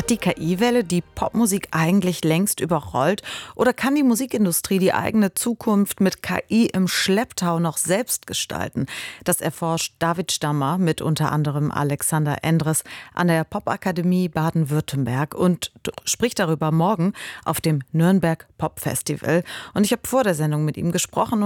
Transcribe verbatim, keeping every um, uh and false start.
Hat die K I-Welle die Popmusik eigentlich längst überrollt? Oder kann die Musikindustrie die eigene Zukunft mit K I im Schlepptau noch selbst gestalten? Das erforscht David Stammer mit unter anderem Alexander Endres an der Popakademie Baden-Württemberg und spricht darüber morgen auf dem Nürnberg Pop Festival. Und ich habe vor der Sendung mit ihm gesprochen